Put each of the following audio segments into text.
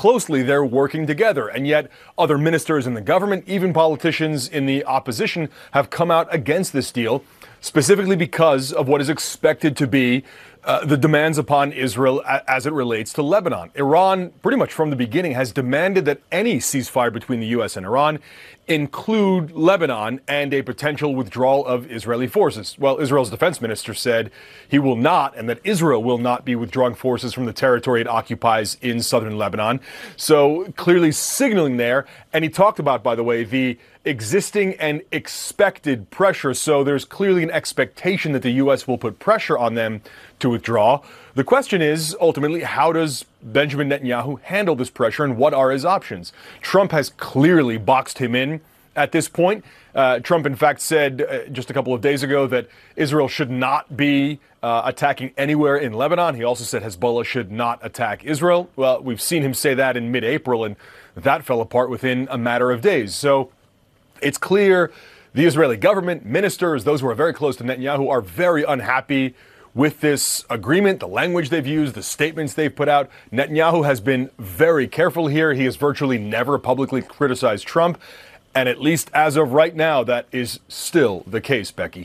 closely they're working together. And yet other ministers in the government, even politicians in the opposition, have come out against this deal, specifically because of what is expected to be the demands upon Israel as it relates to Lebanon. Iran, pretty much from the beginning, has demanded that any ceasefire between the U.S. and Iran include Lebanon and a potential withdrawal of Israeli forces. Well, Israel's defense minister said he will not, and that Israel will not be withdrawing forces from the territory it occupies in southern Lebanon. So clearly signaling there. And he talked about, by the way, the existing and expected pressure. So there's clearly an expectation that the U.S. will put pressure on them to withdraw. The question is, ultimately, how does Benjamin Netanyahu handle this pressure and what are his options? Trump has clearly boxed him in at this point. Trump, in fact, said just a couple of days ago that Israel should not be attacking anywhere in Lebanon. He also said Hezbollah should not attack Israel. Well, we've seen him say that in mid-April, and that fell apart within a matter of days. So it's clear the Israeli government, ministers, those who are very close to Netanyahu, are very unhappy with this agreement, the language they've used, the statements they've put out. Netanyahu has been very careful here. He has virtually never publicly criticized Trump. And at least as of right now, that is still the case, Becky.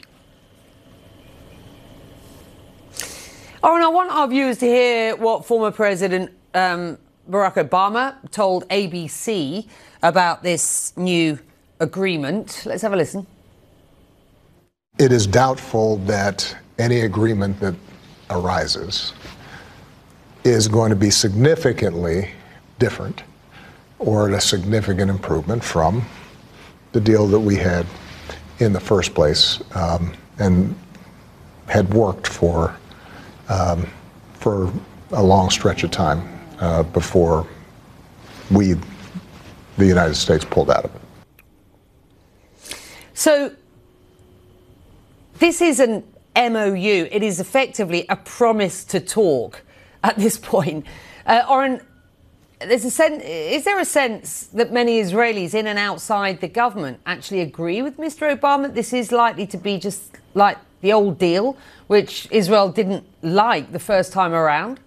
Oren, I want our viewers to hear what former President Barack Obama told ABC about this new agreement. Let's have a listen. It is doubtful that any agreement that arises is going to be significantly different or a significant improvement from the deal that we had in the first place and had worked for a long stretch of time before we, the United States, pulled out of it. So this is an MOU. It is effectively a promise to talk at this point. Oren, is there a sense that many Israelis in and outside the government actually agree with Mr. Obama? This is likely to be just like the old deal, which Israel didn't like the first time around?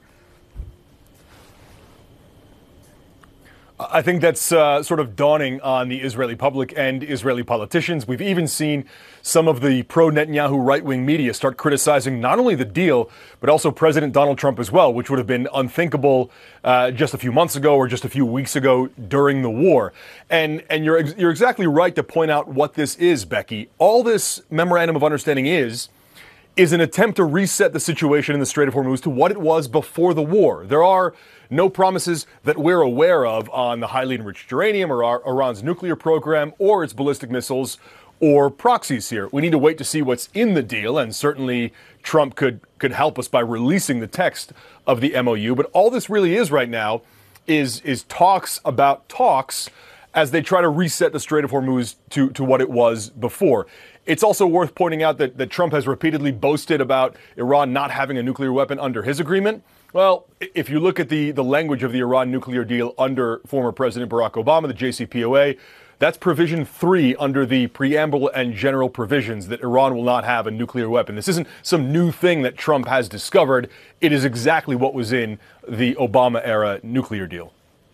I think that's sort of dawning on the Israeli public and Israeli politicians. We've even seen some of the pro-Netanyahu right-wing media start criticizing not only the deal, but also President Donald Trump as well, which would have been unthinkable just a few months ago or just a few weeks ago during the war. And you're exactly right to point out what this is, Becky. All this memorandum of understanding is an attempt to reset the situation in the Strait of Hormuz to what it was before the war. There are no promises that we're aware of on the highly enriched uranium or Iran's nuclear program or its ballistic missiles or proxies here. We need to wait to see what's in the deal, and certainly Trump could help us by releasing the text of the MOU. But all this really is right now is talks about talks as they try to reset the Strait of Hormuz to what it was before. It's also worth pointing out that Trump has repeatedly boasted about Iran not having a nuclear weapon under his agreement. Well, if you look at the language of the Iran nuclear deal under former President Barack Obama, the JCPOA, that's provision 3 under the preamble and general provisions that Iran will not have a nuclear weapon. This isn't some new thing that Trump has discovered. It is exactly what was in the Obama-era nuclear deal.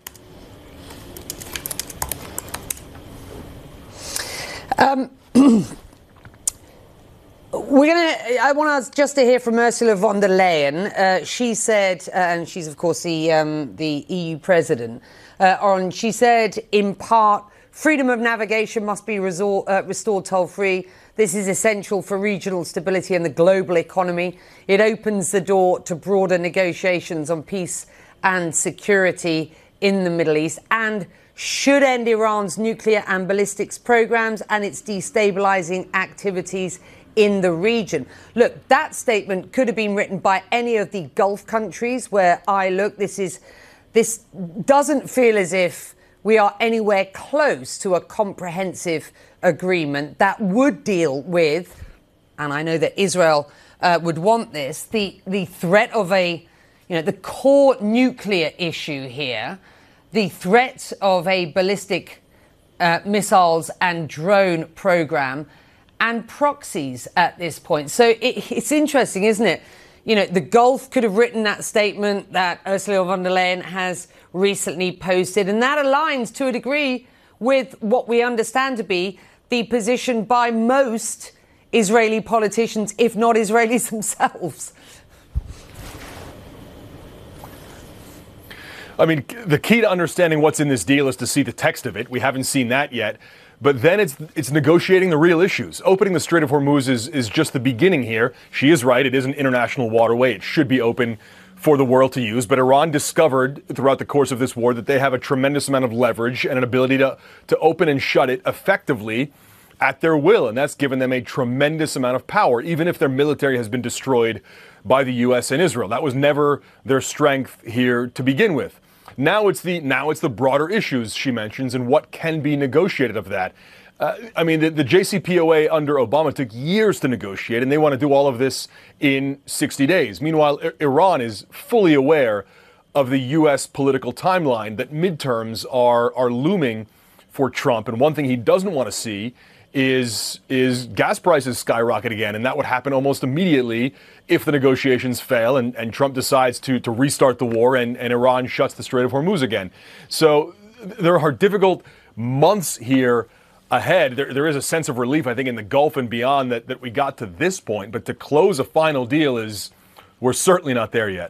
I want us just to hear from Ursula von der Leyen. She said, and she's of course the EU president, she said in part, freedom of navigation must be restored toll-free. This is essential for regional stability and the global economy. It opens the door to broader negotiations on peace and security in the Middle East and should end Iran's nuclear and ballistics programs and its destabilizing activities in the region. Look, that statement could have been written by any of the Gulf countries where I look. This doesn't feel as if we are anywhere close to a comprehensive agreement that would deal with, and I know that Israel would want this, the threat of the core nuclear issue here, the threat of a ballistic missiles and drone program, and proxies at this point. So it's interesting, isn't it? the Gulf could have written that statement that Ursula von der Leyen has recently posted, and that aligns to a degree with what we understand to be the position by most Israeli politicians, if not Israelis themselves. I mean, the key to understanding what's in this deal is to see the text of it. We haven't seen that yet. But then it's negotiating the real issues. Opening the Strait of Hormuz is just the beginning here. She is right. It is an international waterway. It should be open for the world to use. But Iran discovered throughout the course of this war that they have a tremendous amount of leverage and an ability to open and shut it effectively at their will. And that's given them a tremendous amount of power, even if their military has been destroyed by the U.S. and Israel. That was never their strength here to begin with. Now it's the broader issues she mentions and what can be negotiated of that. I mean, the JCPOA under Obama took years to negotiate, and they want to do all of this in 60 days. Meanwhile, Iran is fully aware of the U.S. political timeline, that midterms are looming for Trump. And one thing he doesn't want to see is gas prices skyrocket again. And that would happen almost immediately if the negotiations fail and Trump decides to restart the war and Iran shuts the Strait of Hormuz again. So there are difficult months here ahead. There is a sense of relief, I think, in the Gulf and beyond that we got to this point. But to close a final deal we're certainly not there yet.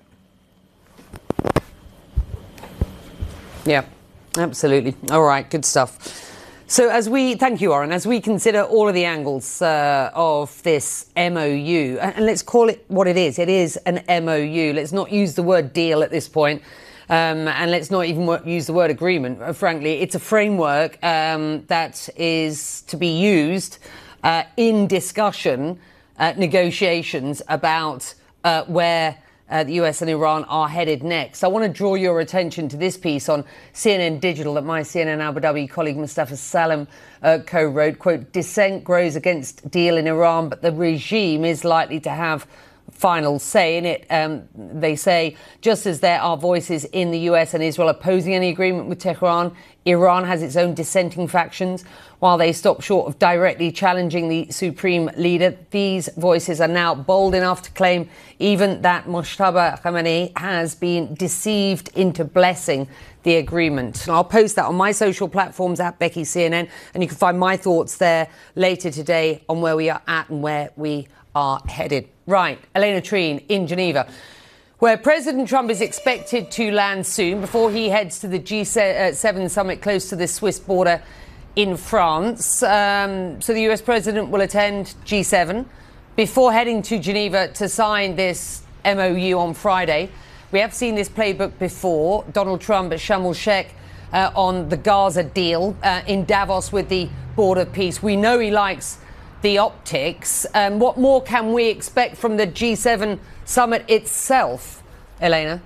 Yeah, absolutely. All right, good stuff. So thank you, Oren, as we consider all of the angles of this MOU, and let's call it what it is an MOU. Let's not use the word deal at this point, and let's not even use the word agreement. Frankly, it's a framework that is to be used in discussion, negotiations about where the US and Iran are headed next. I want to draw your attention to this piece on CNN Digital that my CNN Abu Dhabi colleague Mustafa Salem co-wrote. Quote, dissent grows against deal in Iran, but the regime is likely to have final say in it. They say, just as there are voices in the US and Israel opposing any agreement with Tehran, Iran has its own dissenting factions. While they stop short of directly challenging the supreme leader, these voices are now bold enough to claim even that Mojtaba Khamenei has been deceived into blessing the agreement. And I'll post that on my social platforms at Becky CNN, and you can find my thoughts there later today on where we are at and where we are headed. Right, Elena Trine in Geneva, where President Trump is expected to land soon before he heads to the G7 summit close to the Swiss border in France. So the US president will attend G7 before heading to Geneva to sign this MOU on Friday. We have seen this playbook before. Donald Trump at Sharm el-Sheikh on the Gaza deal, in Davos with the border peace. We know he likes the optics. What more can we expect from the G7 summit itself, Elena?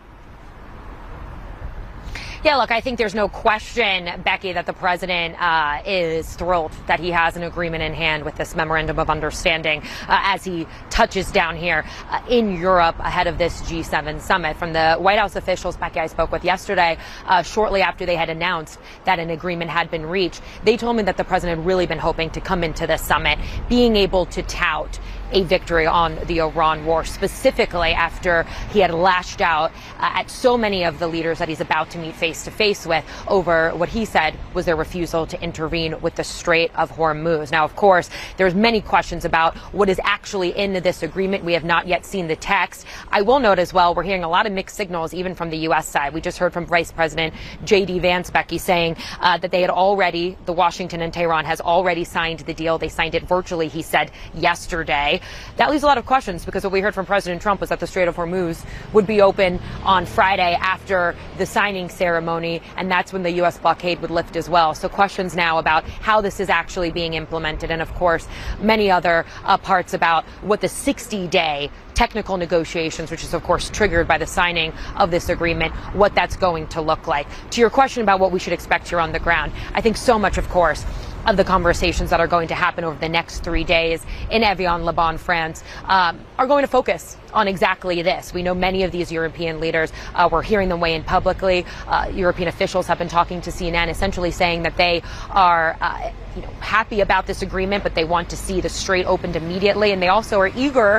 Yeah, look, I think there's no question, Becky, that the president is thrilled that he has an agreement in hand with this memorandum of understanding as he touches down here in Europe ahead of this G7 summit. From the White House officials, Becky, I spoke with yesterday, shortly after they had announced that an agreement had been reached, they told me that the president had really been hoping to come into this summit being able to tout a victory on the Iran war, specifically after he had lashed out at so many of the leaders that he's about to meet face to face with over what he said was their refusal to intervene with the Strait of Hormuz. Now, of course, there's many questions about what is actually in this agreement. We have not yet seen the text. I will note as well, we're hearing a lot of mixed signals, even from the U.S. side. We just heard from Vice President J.D. Vance, Becky, saying that they had already, the Washington and Tehran has already signed the deal. They signed it virtually, he said, yesterday. That leaves a lot of questions, because what we heard from President Trump was that the Strait of Hormuz would be open on Friday after the signing ceremony, and that's when the U.S. blockade would lift as well. So questions now about how this is actually being implemented, and of course, many other parts about what the 60-day technical negotiations, which is of course triggered by the signing of this agreement, what that's going to look like. To your question about what we should expect here on the ground, I think so much, of course, of the conversations that are going to happen over the next 3 days in Evian, Liban, France, are going to focus on exactly this. We know many of these European leaders, we're hearing them weigh in publicly. European officials have been talking to CNN, essentially saying that they are happy about this agreement, but they want to see the strait opened immediately. And they also are eager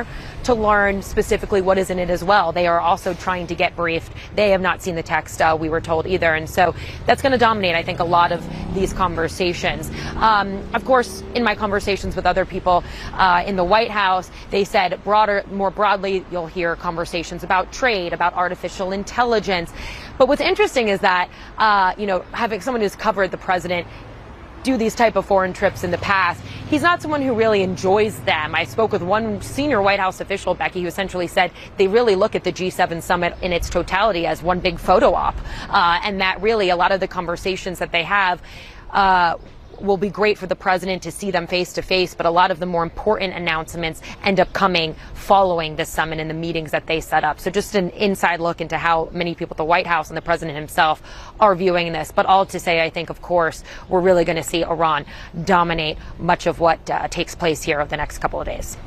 to learn specifically what is in it as well. They are also trying to get briefed. They have not seen the text, we were told, either. And so that's going to dominate, I think, a lot of these conversations. Of course, in my conversations with other people in the White House, they said more broadly, you'll hear conversations about trade, about artificial intelligence. But what's interesting is that, having someone who's covered the president do these type of foreign trips in the past, he's not someone who really enjoys them. I spoke with one senior White House official, Becky, who essentially said they really look at the G7 summit in its totality as one big photo op, and that really a lot of the conversations that they have will be great for the president to see them face to face, but a lot of the more important announcements end up coming following the summit and the meetings that they set up. So just an inside look into how many people at the White House and the president himself are viewing this. But all to say, I think, of course, we're really going to see Iran dominate much of what takes place here over the next couple of days.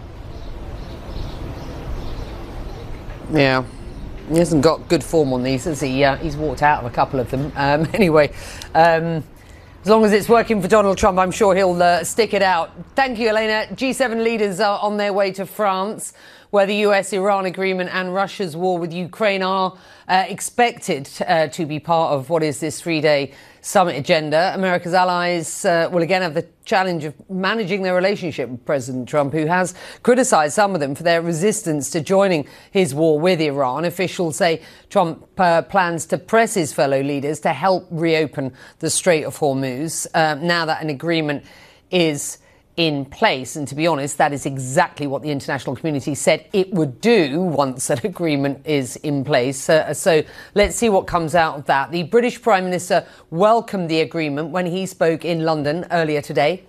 Yeah. He hasn't got good form on these, has he? He's walked out of a couple of them. Anyway, as long as it's working for Donald Trump, I'm sure he'll stick it out. Thank you, Elena. G7 leaders are on their way to France, where the US-Iran agreement and Russia's war with Ukraine are expected to be part of what is this three-day summit agenda. America's allies will again have the challenge of managing their relationship with President Trump, who has criticised some of them for their resistance to joining his war with Iran. Officials say Trump plans to press his fellow leaders to help reopen the Strait of Hormuz now that an agreement is in place. And to be honest, that is exactly what the international community said it would do once an agreement is in place. So let's see what comes out of that. The British Prime Minister welcomed the agreement when he spoke in London earlier today.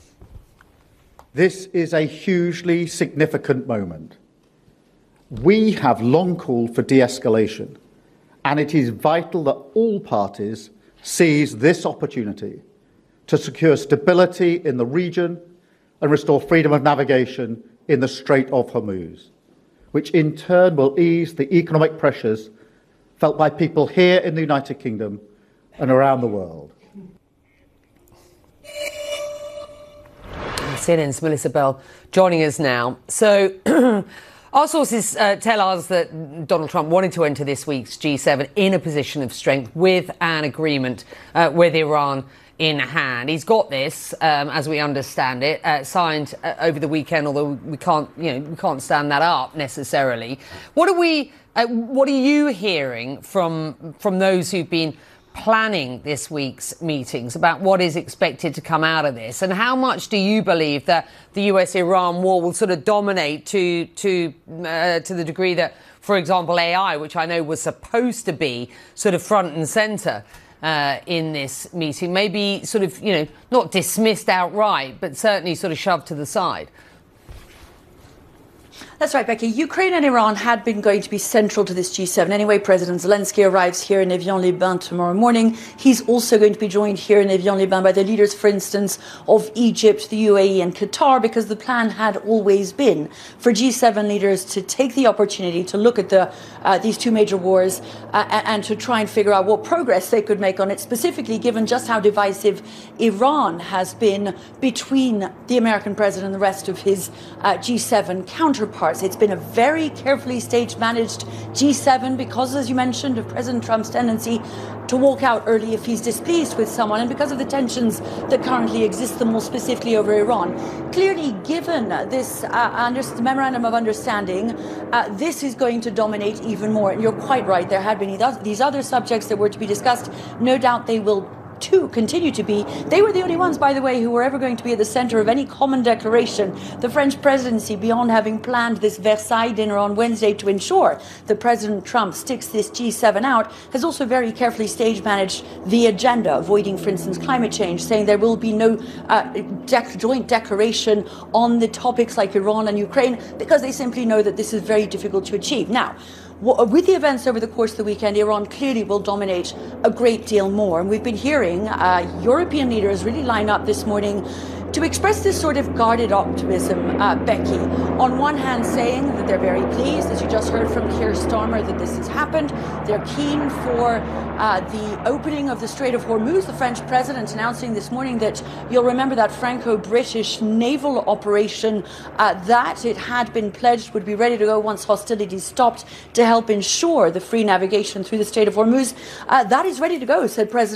This is a hugely significant moment. We have long called for de-escalation, and it is vital that all parties seize this opportunity to secure stability in the region and restore freedom of navigation in the Strait of Hormuz, which in turn will ease the economic pressures felt by people here in the United Kingdom and around the world. CNN's Melissa Bell joining us now. So our sources tell us that Donald Trump wanted to enter this week's G7 in a position of strength with an agreement with Iran in hand. He's got this, as we understand it, signed over the weekend, although we can't stand that up necessarily. What are you hearing from those who've been planning this week's meetings about what is expected to come out of this, and how much do you believe that the US-Iran war will sort of dominate to the degree that, for example, AI, which I know was supposed to be sort of front and centre in this meeting, maybe sort of, not dismissed outright, but certainly sort of shoved to the side? That's right, Becky. Ukraine and Iran had been going to be central to this G7. Anyway, President Zelensky arrives here in Evian-les-Bains tomorrow morning. He's also going to be joined here in Evian-les-Bains by the leaders, for instance, of Egypt, the UAE and Qatar, because the plan had always been for G7 leaders to take the opportunity to look at these two major wars and to try and figure out what progress they could make on it, specifically given just how divisive Iran has been between the American president and the rest of his G7 counterparts. It's been a very carefully staged, managed G7 because, as you mentioned, of President Trump's tendency to walk out early if he's displeased with someone, and because of the tensions that currently exist, more specifically over Iran. Clearly, given this memorandum of understanding, this is going to dominate even more. And you're quite right. There had been these other subjects that were to be discussed. No doubt they will continue to be. They were the only ones, by the way, who were ever going to be at the center of any common declaration. The French presidency, beyond having planned this Versailles dinner on Wednesday to ensure that President Trump sticks this G7 out, has also very carefully stage managed the agenda, avoiding, for instance, climate change, saying there will be no joint declaration on the topics like Iran and Ukraine, because they simply know that this is very difficult to achieve. Now, with the events over the course of the weekend, Iran clearly will dominate a great deal more. And we've been hearing European leaders really line up this morning to express this sort of guarded optimism, Becky. On one hand, saying that they're very pleased, as you just heard from Keir Starmer, that this has happened. They're keen for the opening of the Strait of Hormuz. The French president announcing this morning that you'll remember that Franco-British naval operation that it had been pledged would be ready to go once hostilities stopped to help ensure the free navigation through the Strait of Hormuz. That is ready to go, said President